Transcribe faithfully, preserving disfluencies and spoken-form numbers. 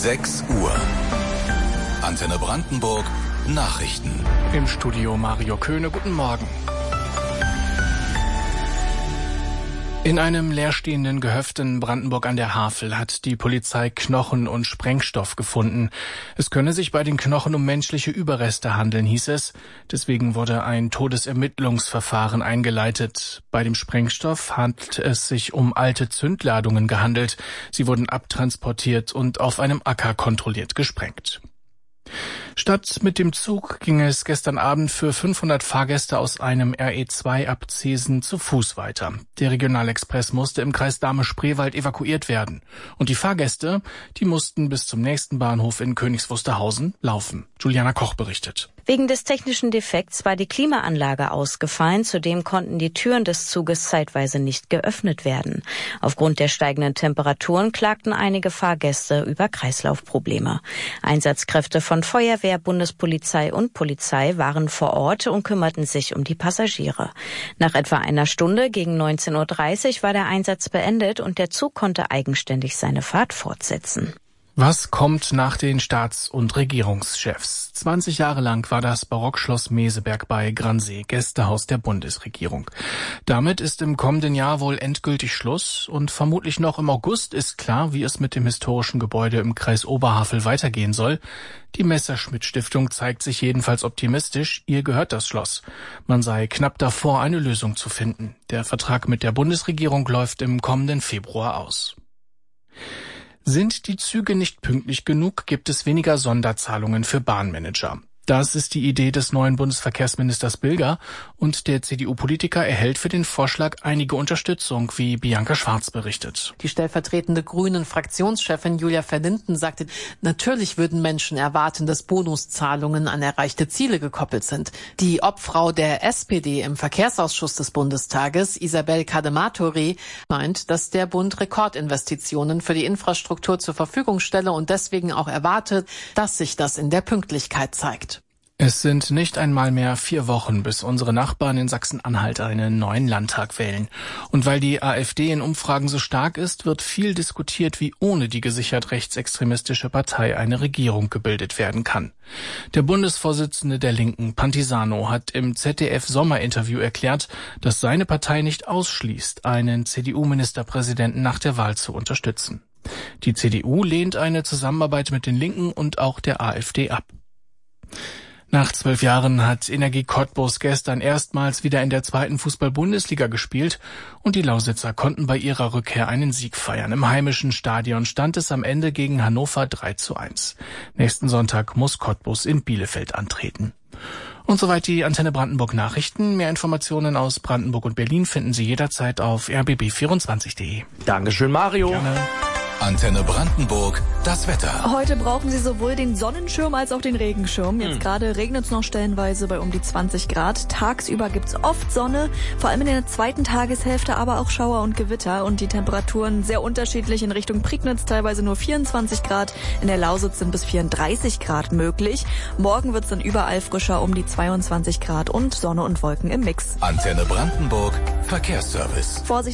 sechs Uhr. Antenne Brandenburg Nachrichten. Im Studio Mario Köhne, guten Morgen. In einem leerstehenden Gehöft in Brandenburg an der Havel hat die Polizei Knochen und Sprengstoff gefunden. Es könne sich bei den Knochen um menschliche Überreste handeln, hieß es. Deswegen wurde ein Todesermittlungsverfahren eingeleitet. Bei dem Sprengstoff hat es sich um alte Zündladungen gehandelt. Sie wurden abtransportiert und auf einem Acker kontrolliert gesprengt. Statt mit dem Zug ging es gestern Abend für fünfhundert Fahrgäste aus einem R E zwei ab Zeesen zu Fuß weiter. Der Regionalexpress musste im Kreis Dahme-Spreewald evakuiert werden. Und die Fahrgäste, die mussten bis zum nächsten Bahnhof in Königs Wusterhausen laufen. Juliana Koch berichtet. Wegen des technischen Defekts war die Klimaanlage ausgefallen. Zudem konnten die Türen des Zuges zeitweise nicht geöffnet werden. Aufgrund der steigenden Temperaturen klagten einige Fahrgäste über Kreislaufprobleme. Einsatzkräfte von Feuerwehr, Bundespolizei und Polizei waren vor Ort und kümmerten sich um die Passagiere. Nach etwa einer Stunde gegen neunzehn Uhr dreißig war der Einsatz beendet und der Zug konnte eigenständig seine Fahrt fortsetzen. Was kommt nach den Staats- und Regierungschefs? zwanzig Jahre lang war das Barockschloss Meseberg bei Gransee Gästehaus der Bundesregierung. Damit ist im kommenden Jahr wohl endgültig Schluss und vermutlich noch im August ist klar, wie es mit dem historischen Gebäude im Kreis Oberhavel weitergehen soll. Die Messerschmitt-Stiftung zeigt sich jedenfalls optimistisch, ihr gehört das Schloss. Man sei knapp davor, eine Lösung zu finden. Der Vertrag mit der Bundesregierung läuft im kommenden Februar aus. Sind die Züge nicht pünktlich genug, gibt es weniger Sonderzahlungen für Bahnmanager. Das ist die Idee des neuen Bundesverkehrsministers Bilger und der C D U-Politiker erhält für den Vorschlag einige Unterstützung, wie Bianca Schwarz berichtet. Die stellvertretende Grünen-Fraktionschefin Julia Verlinden sagte, natürlich würden Menschen erwarten, dass Bonuszahlungen an erreichte Ziele gekoppelt sind. Die Obfrau der S P D im Verkehrsausschuss des Bundestages, Isabel Cadematori, meint, dass der Bund Rekordinvestitionen für die Infrastruktur zur Verfügung stelle und deswegen auch erwartet, dass sich das in der Pünktlichkeit zeigt. Es sind nicht einmal mehr vier Wochen, bis unsere Nachbarn in Sachsen-Anhalt einen neuen Landtag wählen. Und weil die AfD in Umfragen so stark ist, wird viel diskutiert, wie ohne die gesichert rechtsextremistische Partei eine Regierung gebildet werden kann. Der Bundesvorsitzende der Linken, Pantisano, hat im Z D F-Sommerinterview erklärt, dass seine Partei nicht ausschließt, einen C D U-Ministerpräsidenten nach der Wahl zu unterstützen. Die C D U lehnt eine Zusammenarbeit mit den Linken und auch der AfD ab. Nach zwölf Jahren hat Energie Cottbus gestern erstmals wieder in der zweiten Fußball-Bundesliga gespielt und die Lausitzer konnten bei ihrer Rückkehr einen Sieg feiern. Im heimischen Stadion stand es am Ende gegen Hannover drei zu eins. Nächsten Sonntag muss Cottbus in Bielefeld antreten. Und soweit die Antenne Brandenburg Nachrichten. Mehr Informationen aus Brandenburg und Berlin finden Sie jederzeit auf r b b vierundzwanzig punkt d e. Dankeschön, Mario. Gerne. Antenne Brandenburg, das Wetter. Heute brauchen Sie sowohl den Sonnenschirm als auch den Regenschirm. Jetzt hm. gerade regnet es noch stellenweise bei um die zwanzig Grad. Tagsüber gibt's oft Sonne, vor allem in der zweiten Tageshälfte aber auch Schauer und Gewitter. Und die Temperaturen sehr unterschiedlich in Richtung Prignitz, teilweise nur vierundzwanzig Grad. In der Lausitz sind bis vierunddreißig Grad möglich. Morgen wird's dann überall frischer, um die zweiundzwanzig Grad und Sonne und Wolken im Mix. Antenne Brandenburg, Verkehrsservice. Vorsicht